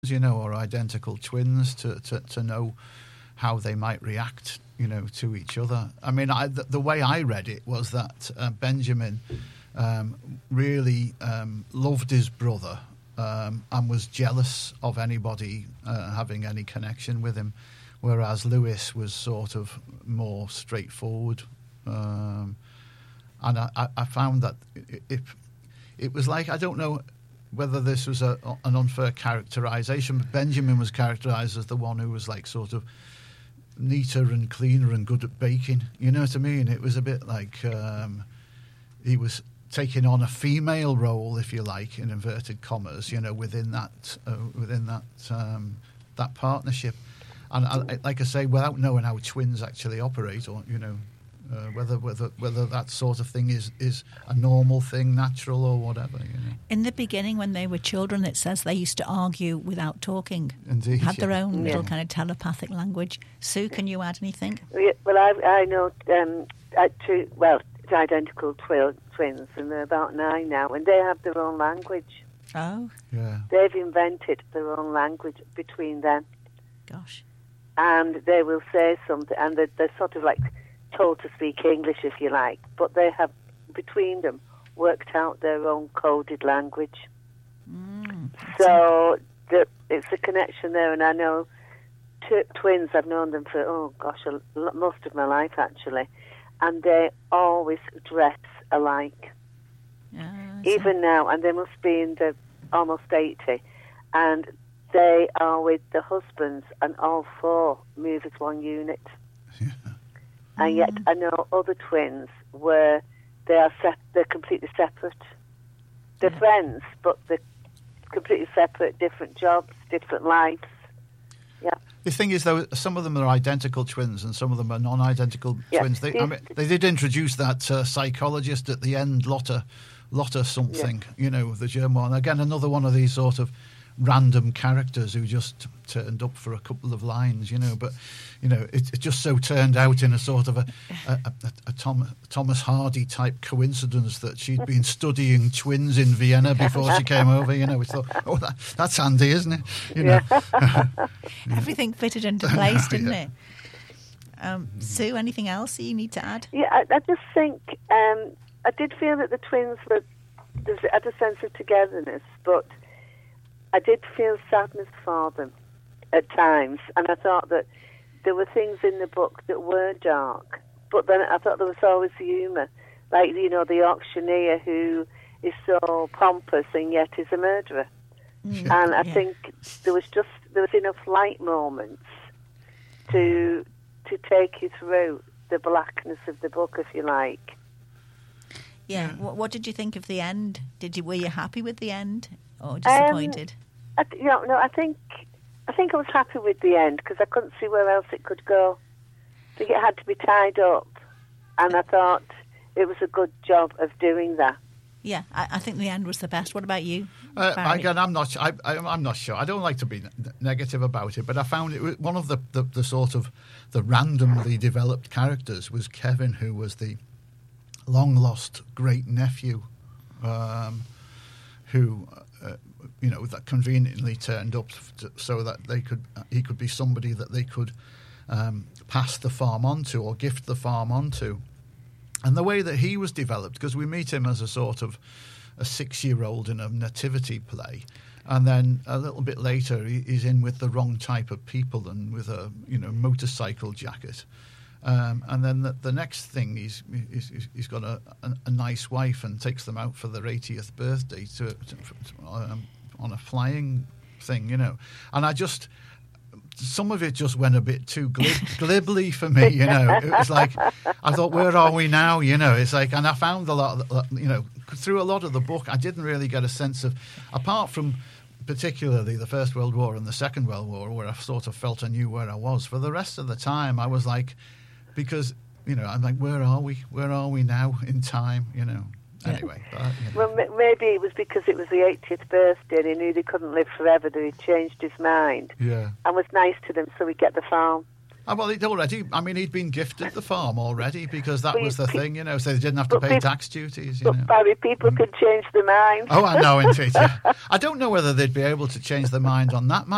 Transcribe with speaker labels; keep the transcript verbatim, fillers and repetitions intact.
Speaker 1: twins, you know, or identical twins to, to, to know how they might react, you know, to each other. I mean, I, the, the way I read it was that uh, Benjamin um, really um, loved his brother um, and was jealous of anybody uh, having any connection with him, whereas Lewis was sort of more straightforward. Um, and I, I found that it, it, it was like, I don't know whether this was a, an unfair characterization, but Benjamin was characterized as the one who was like sort of neater and cleaner and good at baking. You know what I mean? It was a bit like um, he was taking on a female role, if you like, in inverted commas, you know, within that uh, within that um, that partnership. And I, like I say, without knowing how twins actually operate, or you know, uh, whether whether whether that sort of thing is, is a normal thing, natural or whatever. You know.
Speaker 2: In the beginning, when they were children, it says they used to argue without talking.
Speaker 1: Indeed,
Speaker 2: had their
Speaker 1: yeah.
Speaker 2: own
Speaker 3: Yeah.
Speaker 2: little kind of telepathic language. Sue, can you add anything?
Speaker 3: Yeah, well, I, I know um, uh, two, well, it's identical twi- twins, and they're about nine now, and they have their own language.
Speaker 2: Oh,
Speaker 1: Yeah.
Speaker 3: They've invented their own language between them,
Speaker 2: gosh.
Speaker 3: and they will say something, and they're, they're sort of like told to speak English, if you like, but they have, between them, worked out their own coded language.
Speaker 2: Mm,
Speaker 3: So the, it's a connection there, and I know t- twins, I've known them for, oh gosh, a, l- most of my life actually, and they always dress alike,
Speaker 2: yeah, so-
Speaker 3: even now, and they must be in the almost eighty, and they are with the husbands, and all four move as one unit. And yet I know other twins where they are sep- they're completely separate. They're
Speaker 2: Yeah.
Speaker 3: friends, but they're completely separate, different jobs, different lives. Yeah.
Speaker 1: The thing is, though, some of them are identical twins and some of them are non-identical
Speaker 3: Yeah.
Speaker 1: twins. They, I mean, they did introduce that uh, psychologist at the end, Lotta, Lotta something, you know, the German one. Again, another one of these sort of random characters who just turned up for a couple of lines, you know. But, you know, it, it just so turned out in a sort of a, a, a, a Tom, Thomas Hardy type coincidence that she'd been studying twins in Vienna before she came over, you know. We thought, oh, that, that's handy, isn't it? You know.
Speaker 2: Everything fitted into place, didn't
Speaker 1: Yeah.
Speaker 2: it? Um, Sue, anything else that you need to add?
Speaker 3: Yeah, I, I just think um, I did feel that the twins were there's had a sense of togetherness, but I did feel sadness for them at times, and I thought that there were things in the book that were dark, but then I thought there was always humour, like, you know, the auctioneer who is so pompous and yet is a murderer.
Speaker 2: Mm,
Speaker 3: And I
Speaker 2: yeah.
Speaker 3: think there was just there was enough light moments to to take you through the blackness of the book, if you like.
Speaker 2: Yeah. What, what did you think of the end? Did you were you happy with the end or
Speaker 3: Um,
Speaker 2: disappointed?
Speaker 3: I, you know, no, I think I think I was happy with the end because I couldn't see where else it could go. I think it had to be tied up, and I thought it was a good job of doing that.
Speaker 2: Yeah, I, I think the end was the best. What about you,
Speaker 1: Uh,
Speaker 2: Barry?
Speaker 1: again, I'm not. I, I, I'm not sure. I don't like to be ne- negative about it, but I found it was one of the, the, the sort of the randomly developed characters was Kevin, who was the long lost great nephew, um, who uh, you know that conveniently turned up to, so that they could he could be somebody that they could um, pass the farm on to or gift the farm on to. And the way that he was developed, because we meet him as a sort of a six-year-old in a nativity play, and then a little bit later he, he's in with the wrong type of people and with a you know motorcycle jacket, um, and then the, the next thing he's he's, he's got a, a, a nice wife and takes them out for their eightieth birthday to, to um, on a flying thing, you know, and I just. Some of it just went a bit too glib, glibly for me, you know. It was like, I thought, where are we now, you know? It's like, and I found a lot, of, you know, through a lot of the book, I didn't really get a sense of, apart from particularly the First World War and the Second World War, where I sort of felt I knew where I was. For the rest of the time, I was like, because, you know, I'm like, where are we? Where are we now in time, you know? Anyway. But, you know.
Speaker 3: Well, m- maybe it was because it was the eightieth birthday and he knew they couldn't live forever that he changed his mind
Speaker 1: Yeah.
Speaker 3: and was nice to them so he'd get the farm.
Speaker 1: Oh, well, he'd already, I mean, he'd been gifted the farm already because that
Speaker 3: But
Speaker 1: was
Speaker 3: you-
Speaker 1: the thing, you know, so they didn't have to
Speaker 3: but
Speaker 1: pay
Speaker 3: peop-
Speaker 1: tax duties, you
Speaker 3: But
Speaker 1: know.
Speaker 3: Barry, people could change their minds.
Speaker 1: Oh, I know, indeed. Yeah. I don't know whether they'd be able to change their mind on that